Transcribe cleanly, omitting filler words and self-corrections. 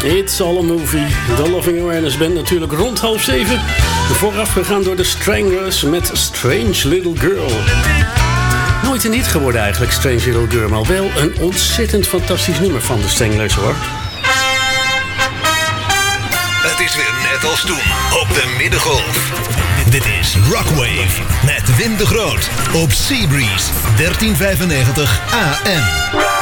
It's All a Movie. De Loving Awareness Band natuurlijk rond 6:30. Vooraf gegaan door de Stranglers met Strange Little Girl. Nooit een hit geworden eigenlijk, Strange Little Girl. Maar wel een ontzettend fantastisch nummer van de Stranglers, hoor. Het is weer net als toen op de Middengolf. Dit is Rockwave met Wim de Groot op Seabreeze 1395 AM.